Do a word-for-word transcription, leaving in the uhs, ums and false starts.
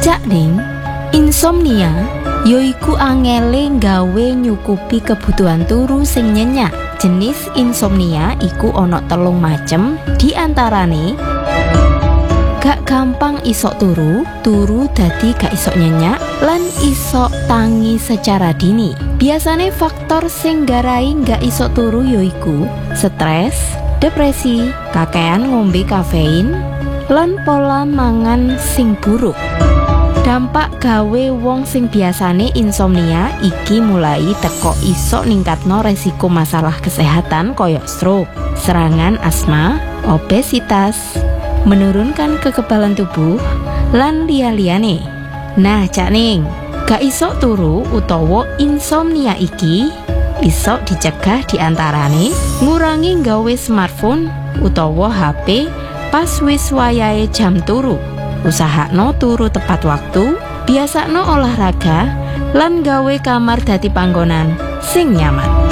Cak Ning, insomnia yoiku angele nggawe nyukupi kebutuhan turu sing nyenyak. Jenis insomnia iku ana telung macem, diantarane gak gampang isok turu, turu dadi gak isok nyenyak, lan isok tangi secara dini. Biasane faktor sing garai gak isok turu yoiku stres, depresi, kakean ngombe kafein, lan pola mangan sing buruk. Dampak gawe wong sing biasane insomnia iki mulai teko isok ningkatno resiko masalah kesehatan koyok stroke, serangan asma, obesitas, menurunkan kekebalan tubuh, lan liya-liyane. Nah, Cak Ning, gak isok turu utawa insomnia iki isok dicegah diantarane ngurangi nggawe smartphone utawa H P pas wis wayahe jam turu. Usahakno turu tepat waktu, biasakno olahraga, lan gawe kamar dadi panggonan sing nyaman.